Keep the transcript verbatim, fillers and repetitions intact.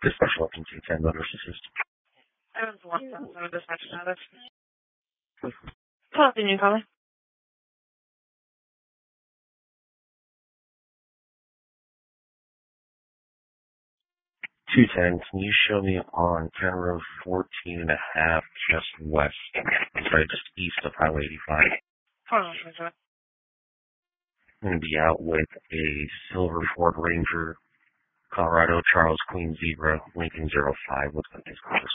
Dispatch eleven two ten, motorist assist. I was one thousand dispatch status. Tell us the new caller. two ten, can you show me on County Road fourteen and a half, just west, sorry, just east of Highway eighty-five? Hold on, hold on. I'm going to be out with a silver Ford Ranger, Colorado Charles Queen Zebra, Lincoln zero five. What's the next